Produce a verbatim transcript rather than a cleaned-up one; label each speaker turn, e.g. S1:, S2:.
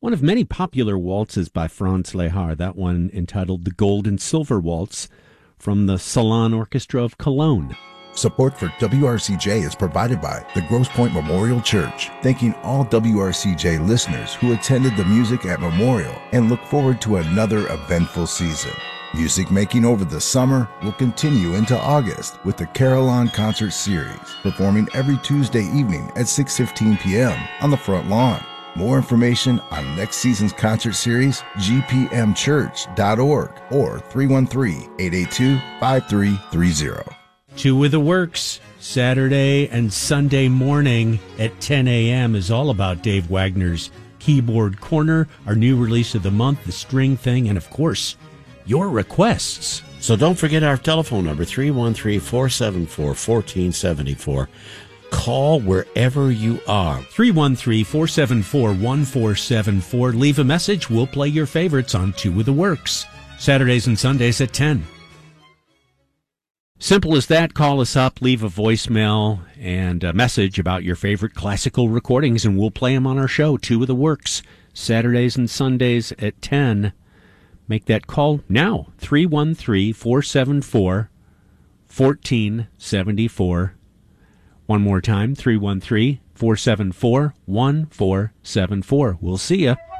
S1: one of many popular waltzes by Franz Lehár, that one entitled The Gold and Silver Waltz from the Salon Orchestra of Cologne.
S2: Support for W R C J is provided by the Grosse Pointe Memorial Church, thanking all W R C J listeners who attended the music at Memorial and look forward to another eventful season. Music making over the summer will continue into August with the Carillon Concert Series, performing every Tuesday evening at six fifteen p.m. on the front lawn. More information on next season's concert series, g p m church dot org or three one three, eight eight two, five three three zero.
S1: Two with the Works, Saturday and Sunday morning at ten a.m. is all about Dave Wagner's Keyboard Corner, our new release of the month, The String Thing, and of course, your requests.
S3: So don't forget our telephone number, three one three, four seven four, one four seven four. Call wherever you are.
S1: three one three, four seven four, one four seven four. Leave a message. We'll play your favorites on Two with the Works, Saturdays and Sundays at ten. Simple as that. Call us up, leave a voicemail and a message about your favorite classical recordings, and we'll play them on our show, Two with the Works, Saturdays and Sundays at ten. Make that call now, three one three, four seven four, one four seven four. One more time, three one three, four seven four, one four seven four. We'll see you.